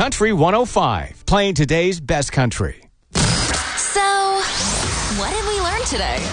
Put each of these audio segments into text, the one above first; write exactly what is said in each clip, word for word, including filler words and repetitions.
Country one oh five, playing today's best country. So, what did we learn today?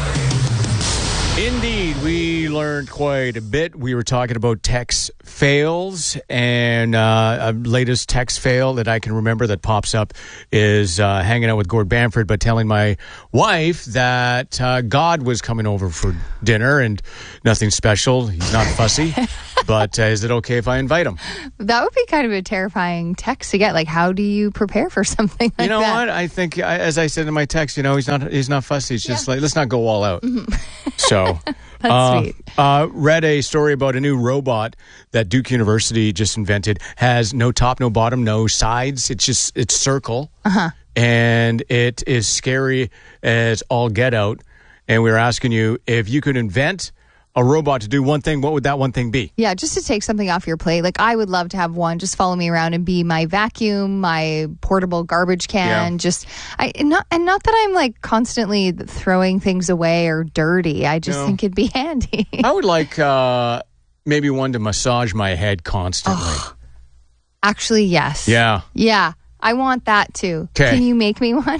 Indeed, we learned quite a bit. We were talking about text fails, and uh, a latest text fail that I can remember that pops up is uh, hanging out with Gord Bamford, but telling my wife that uh, God was coming over for dinner and nothing special. He's not fussy, but uh, is it okay if I invite him? That would be kind of a terrifying text to get. Like, how do you prepare for something like that? You know that? what? I think, as I said in my text, you know, he's not he's not fussy. It's just yeah. like, let's not go all out. Mm-hmm. So, That's uh, sweet. Uh, read a story about a new robot that Duke University just invented. Has no top, no bottom, no sides. It's just, it's circle. Uh-huh. And it is scary as all get out. And we were asking you, if you could invent a robot to do one thing, what would that one thing be? Yeah, just to take something off your plate. Like, I would love to have one just follow me around and be my vacuum, my portable garbage can. Yeah. Just, I not and not that I'm like constantly throwing things away or dirty. I just no. think it'd be handy. I would like uh, maybe one to massage my head constantly. Oh, actually, yes. Yeah. Yeah. I want that too. Kay. Can you make me one?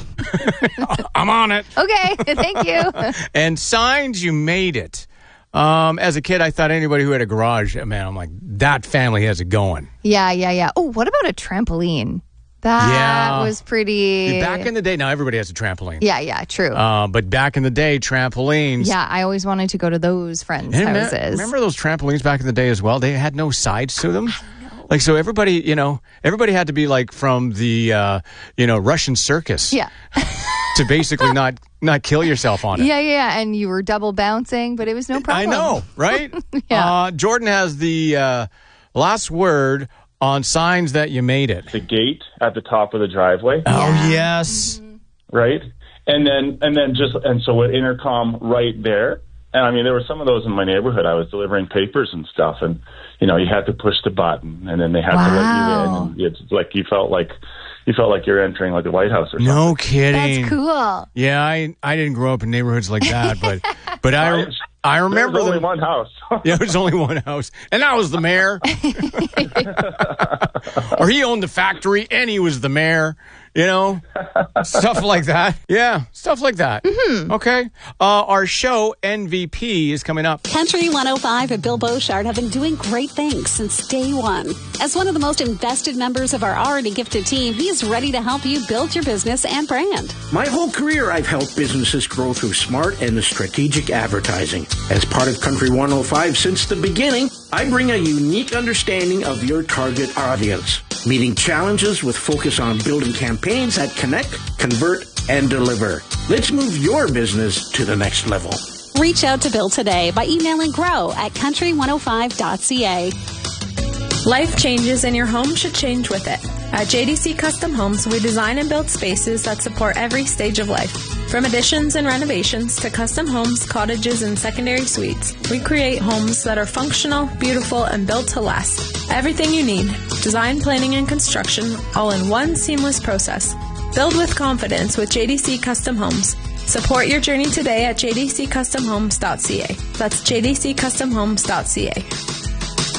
I'm on it. Okay, thank you. And signs, you made it. Um, as a kid, I thought anybody who had a garage, man, I'm like, that family has it going. Yeah, yeah, yeah. Oh, what about a trampoline? That yeah. was pretty... Back in the day, now everybody has a trampoline. Yeah, yeah, true. Uh, but back in the day, trampolines... Yeah, I always wanted to go to those friends' and houses. Me- remember those trampolines back in the day as well? They had no sides to them. Like, so everybody, you know, everybody had to be like from the, uh, you know, Russian circus. Yeah. To basically not not kill yourself on it. Yeah, yeah, and you were double bouncing, but it was no problem. I know, right? Yeah. Uh, Jordan has the uh, last word on signs that you made it. The gate at the top of the driveway. Oh, yeah. Yes. Mm-hmm. Right? And then, and then just, and so with intercom right there. And I mean, there were some of those in my neighborhood. I was delivering papers and stuff, and, you know, you had to push the button, and then they had wow. to let you in. And it's like, you felt like, you felt like you're entering like the White House or something. No kidding. That's cool. Yeah, I I didn't grow up in neighborhoods like that, but but I I remember there was only the, one house. Yeah, there was only one house, and I was the mayor. Or he owned the factory, and he was the mayor. You know, stuff like that. Yeah, stuff like that. Mm-hmm. Okay. Uh, our show N V P is coming up. Country one oh five and Bill Beauchard have been doing great things since day one. As one of the most invested members of our already gifted team, he is ready to help you build your business and brand. My whole career, I've helped businesses grow through smart and strategic advertising. As part of Country one oh five since the beginning, I bring a unique understanding of your target audience, meeting challenges with focus on building campaigns that connect, convert, and deliver. Let's move your business to the next level. Reach out to Bill today by emailing grow at country one oh five dot c a. Life changes and your home should change with it. At J D C Custom Homes, we design and build spaces that support every stage of life. From additions and renovations to custom homes, cottages, and secondary suites, we create homes that are functional, beautiful, and built to last. Everything you need, design, planning, and construction, all in one seamless process. Build with confidence with J D C Custom Homes. Support your journey today at j d c custom homes dot c a. That's j d c custom homes dot c a.